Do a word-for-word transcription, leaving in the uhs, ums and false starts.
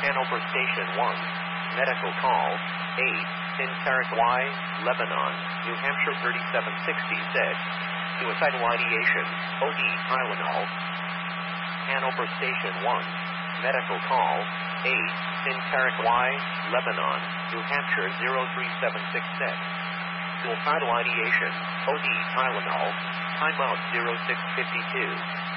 Hanover Station one. Medical call. eight. Synteric Y. Lebanon, New Hampshire thirty-seven sixty said. Suicidal ideation. O D Tylenol. Hanover Station one. Medical call. eight. Synteric Y. Lebanon, New Hampshire zero three seven six six. Suicidal ideation. O D Tylenol. Timeout zero six fifty-two.